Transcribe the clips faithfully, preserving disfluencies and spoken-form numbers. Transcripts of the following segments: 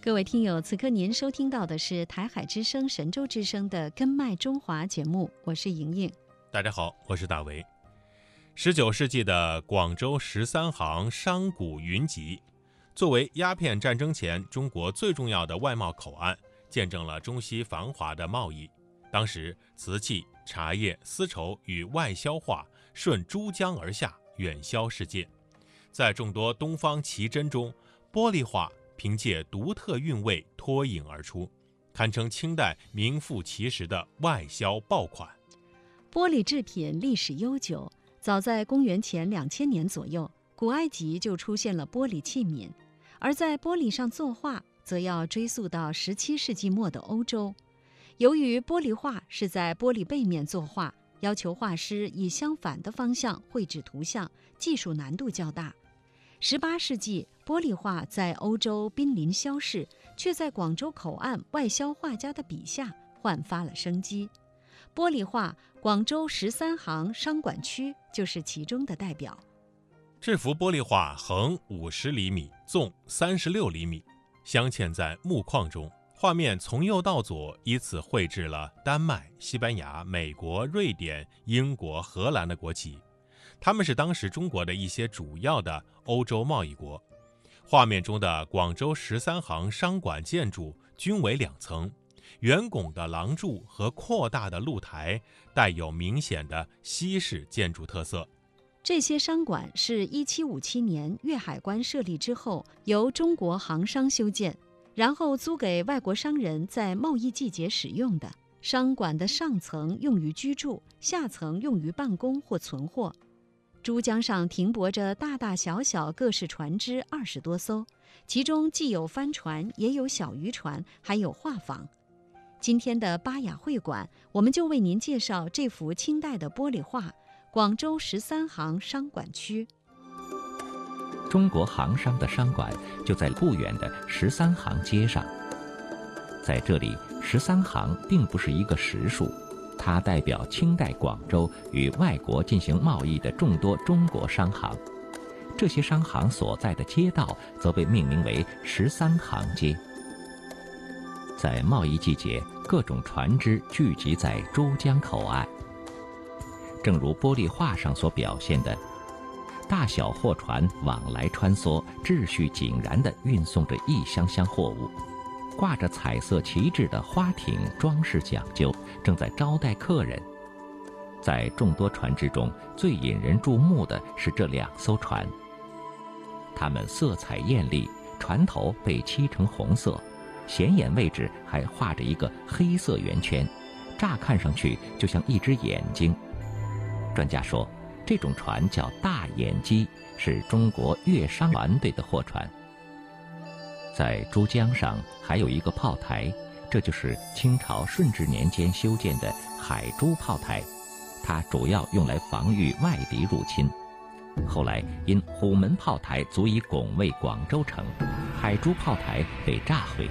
各位听友，此刻您收听到的是台海之声、神州之声的《根脉中华》节目，我是莹莹。 大家好，我是大为。十九世纪的广州十三行商贾云集，作为鸦片战争前中国最重要的外贸口岸，见证了中西繁华的贸易。当时，瓷器、茶叶、丝绸与外销化顺珠江而下，远销世界。在众多东方奇珍中，玻璃画凭借独特韵味脱颖而出，堪称清代名副其实的外销爆款。 玻璃制品历史悠久，早在公元前两千年左右，古埃及就出现了玻璃器皿，而在玻璃上作画，则要追溯到十七世纪末的欧洲。由于玻璃画是在玻璃背面作画，要求画师以相反的方向绘制图像，技术难度较大。十八世纪，玻璃画在欧洲濒临消逝，却在广州口岸外销画家的笔下焕发了生机。玻璃画广州十三行商管区就是其中的代表。 这幅玻璃画横五十厘米，纵三十六厘米，镶嵌在木框中。画面从右到左依次绘制了丹麦、西班牙、美国、瑞典、英国、荷兰的国旗，他们是当时中国的一些主要的欧洲贸易国。画面中的广州十三行商管建筑均为两层，圆拱的廊柱和扩大的露台带有明显的西式建筑特色。 这些商馆是一七五七年粤海关设立之后，由中国行商修建，然后租给外国商人在贸易季节使用的。商馆的上层用于居住，下层用于办公或存货。珠江上停泊着大大小小各式船只二十多艘，其中既有帆船，也有小渔船，还有画舫。今天的巴雅会馆，我们就为您介绍这幅清代的玻璃画——广州十三行商管区。 中国行商的商馆就在不远的十三行街上。在这里，十三行并不是一个实数，它代表清代广州与外国进行贸易的众多中国商行。这些商行所在的街道则被命名为十三行街。在贸易季节，各种船只聚集在珠江口岸。正如玻璃画上所表现的，大小货船往来穿梭，秩序井然地运送着一箱箱货物。挂着彩色旗帜的花艇装饰讲究，正在招待客人。在众多船只中，最引人注目的是这两艘船。它们色彩艳丽，船头被漆成红色，显眼位置还画着一个黑色圆圈，乍看上去就像一只眼睛。专家说，这种船叫大眼鸡，是中国粤商船队的货船。在珠江上还有一个炮台，这就是清朝顺治年间修建的海珠炮台，它主要用来防御外敌入侵。后来因虎门炮台足以拱卫广州城，海珠炮台被炸毁。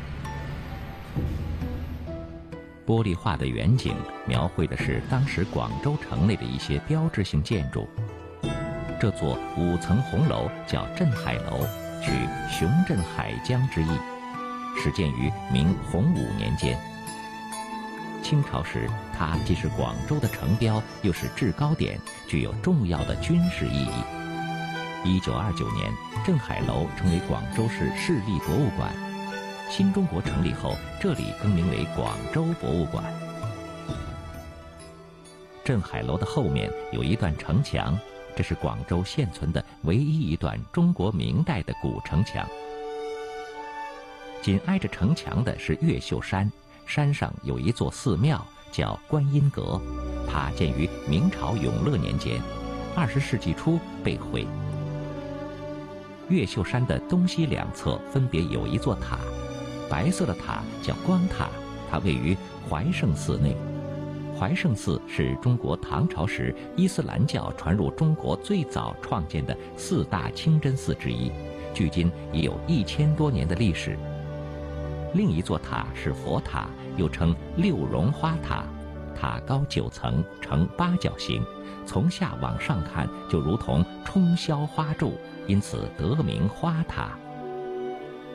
玻璃画的远景描绘的是当时广州城内的一些标志性建筑。这座五层红楼叫镇海楼，取雄镇海疆之意，始建于明洪武年间。清朝时，它既是广州的城标，又是制高点，具有重要的军事意义。一九二九年，镇海楼成为广州市市立博物馆。新中国成立后，这里更名为广州博物馆。镇海楼的后面有一段城墙，这是广州现存的唯一一段中国明代的古城墙。紧挨着城墙的是越秀山，山上有一座寺庙叫观音阁，它建于明朝永乐年间，二十世纪初被毁。越秀山的东西两侧分别有一座塔，白色的塔叫光塔，它位于怀圣寺内。怀圣寺是中国唐朝时伊斯兰教传入中国最早创建的四大清真寺之一，距今已有一千多年的历史。另一座塔是佛塔，又称六绒花塔，塔高九层，呈八角形，从下往上看就如同冲霄花柱，因此得名花塔。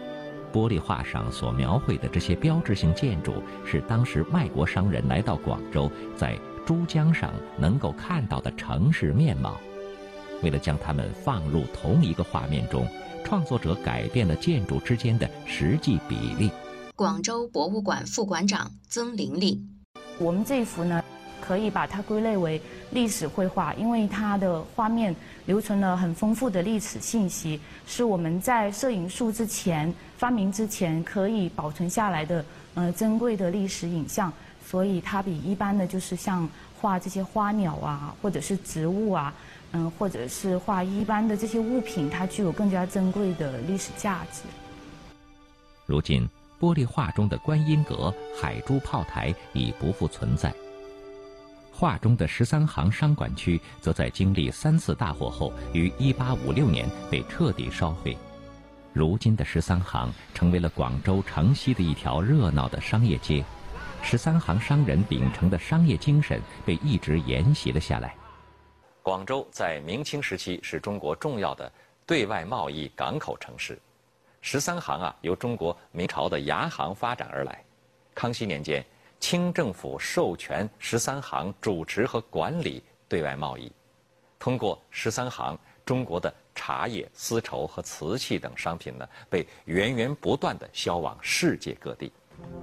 玻璃画上所描绘的这些标志性建筑，是当时外国商人来到广州，在珠江上能够看到的城市面貌。为了将它们放入同一个画面中，创作者改变了建筑之间的实际比例。 广州博物馆副馆长曾玲丽， 我们这一幅呢，可以把它归类为历史绘画，因为它的画面留存了很丰富的历史信息，是我们在摄影术之前发明之前可以保存下来的呃珍贵的历史影像，所以它比一般的就是像画这些花鸟啊，或者是植物啊，嗯、呃，或者是画一般的这些物品，它具有更加珍贵的历史价值。 如今，玻璃画中的观音阁、海珠炮台已不复存在。画中的十三行商馆区则在经历三次大火后，于一八五六年被彻底烧毁。如今的十三行成为了广州城西的一条热闹的商业街，十三行商人秉承的商业精神被一直沿袭了下来。广州在明清时期是中国重要的对外贸易港口城市。十三行啊，由中国明朝的牙行发展而来。康熙年间，清政府授权十三行主持和管理对外贸易。通过十三行，中国的茶叶、丝绸和瓷器等商品呢，被源源不断地销往世界各地。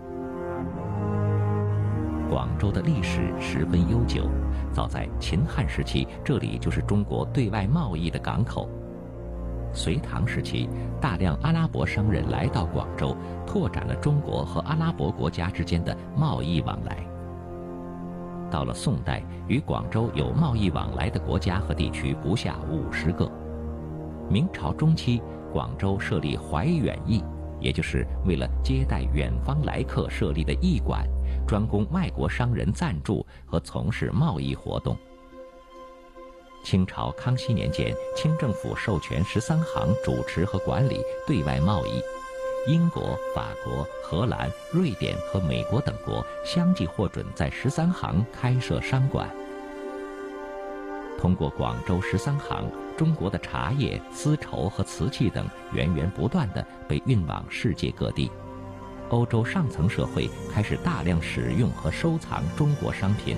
广州的历史十分悠久，早在秦汉时期，这里就是中国对外贸易的港口。隋唐时期，大量阿拉伯商人来到广州，拓展了中国和阿拉伯国家之间的贸易往来。到了宋代，与广州有贸易往来的国家和地区不下五十个。明朝中期，广州设立怀远驿，也就是为了接待远方来客设立的驿馆，专供外国商人暂住和从事贸易活动。清朝康熙年间，清政府授权十三行主持和管理对外贸易，英国、法国、荷兰、瑞典和美国等国相继获准在十三行开设商馆。通过广州十三行，中国的茶叶、丝绸和瓷器等源源不断地被运往世界各地。欧洲上层社会开始大量使用和收藏中国商品。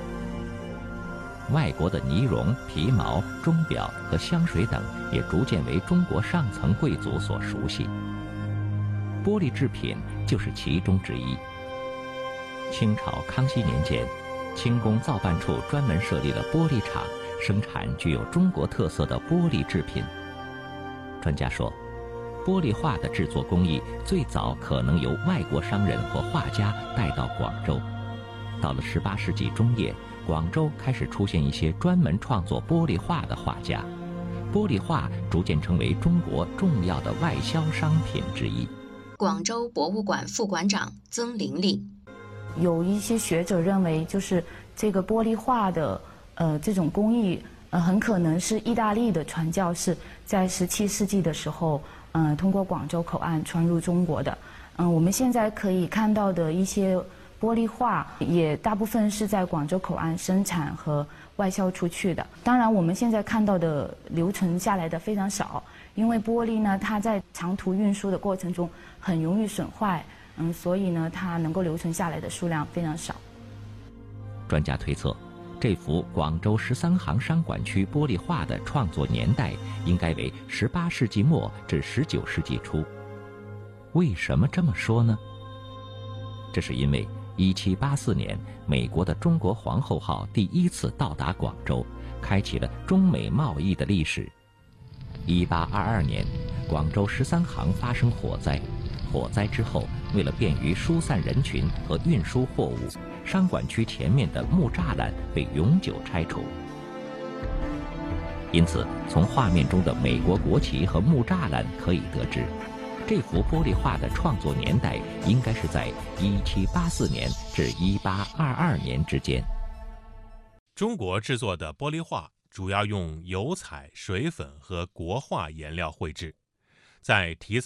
外国的呢绒、皮毛、钟表和香水等也逐渐为中国上层贵族所熟悉。玻璃制品就是其中之一。清朝康熙年间，清宫造办处专门设立了玻璃厂，生产具有中国特色的玻璃制品。专家说，玻璃画的制作工艺最早可能由外国商人或画家带到广州。到了十八世纪中叶，广州开始出现一些专门创作玻璃画的画家，玻璃画逐渐成为中国重要的外销商品之一。 广州博物馆副馆长曾玲丽， 有一些学者认为，就是这个玻璃画的呃这种工艺，呃很可能是意大利的传教士在十七世纪的时候，嗯、呃、通过广州口岸传入中国的。嗯、呃，我们现在可以看到的一些玻璃画也大部分是在广州口岸生产和外销出去的。当然，我们现在看到的留存下来的非常少，因为玻璃呢，它在长途运输的过程中很容易损坏，嗯，所以呢，它能够留存下来的数量非常少。 专家推测，这幅广州十三行商馆区玻璃画的创作年代应该为十八世纪末至十九世纪初。为什么这么说呢？这是因为一七八四年，美国的中国皇后号第一次到达广州，开启了中美贸易的历史。一八二二年，广州十三行发生火灾，火灾之后，为了便于疏散人群和运输货物，商馆区前面的木栅栏被永久拆除。因此，从画面中的美国国旗和木栅栏可以得知，这幅玻璃画的创作年代应该是在一七八四年至一八二二年之间。 中国制作的玻璃画主要用油彩、水粉和国画颜料绘制，在题材